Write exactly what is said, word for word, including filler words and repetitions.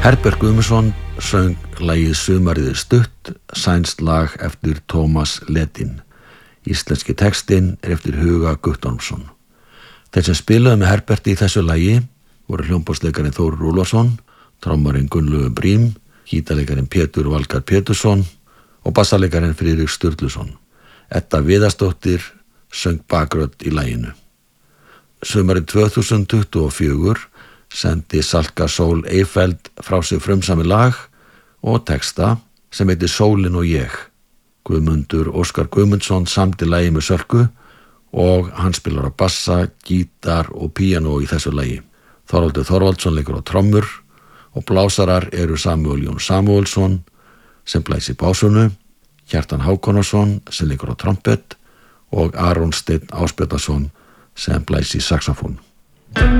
Herbert Guðmundsson söng lagið Sumarið er stutt, sænskt lag eftir Tómas Ledin. Íslenski textinn er eftir Huga Guttormsson. Þeir sem spiluðu með Herberti í þessu lagi voru hljómborðsleikarinn Þórir Úlfarsson, trommarinn Gunnlaugur Brím, gítarleikarinn Pétur Valgarð Pétursson og bassalekarinn Friðrik Sturluson. Edda Viðarsdóttir söng bakrödd í laginu. Sumarið tvö þúsund tuttugu og fjögur sendi Salka Sól Eyfeld frá sig frumsami lag og texta sem heitir Sólin og ég. Guðmundur Óskar Guðmundsson samdi lagið með Sölku og hann spilar á bassa, gítar og píanó í þessu lagi. Þorvaldur Þorvaldsson leikur á trommur og blásarar eru Samúel Jón Samúelsson sem blæs í básunu, Kjartan Hákonarson sem leikur á trompet og Aron Steinn Ásbjarnarson sem blæs í saxofón.